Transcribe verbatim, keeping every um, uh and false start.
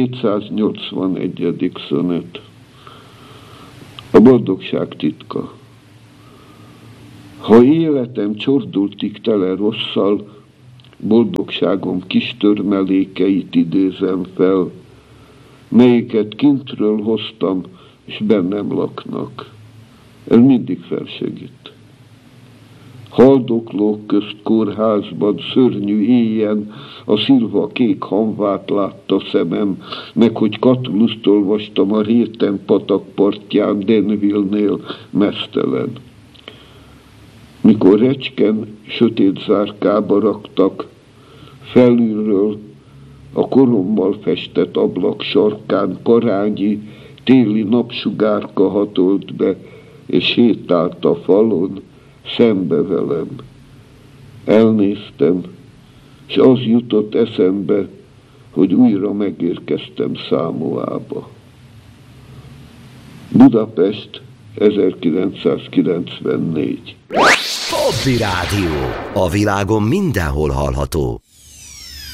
kétszáznyolcvanegyedik szonet. A boldogság titka. Ha életem csordultig tele rosszal, boldogságom kis törmelékeit idézem fel, melyiket kintről hoztam, és bennem laknak. Ez mindig felsegít. Haldoklók közt kórházban, szörnyű éjjen, a szilva kék hamvát látta szemem, meg hogy Catuluszt olvastam a Réten patak partján, Denville-nél meztelen. Mikor recsken, sötét zárkába raktak, felülről a korommal festett ablak sarkán parányi, téli napsugárka hatolt be, és sétált a falon, szembe velem. Elnéztem, és az jutott eszembe, hogy újra megérkeztem Számoába. Budapest, ezerkilencszázkilencvennégy. Hobby Rádió. A világon mindenhol hallható.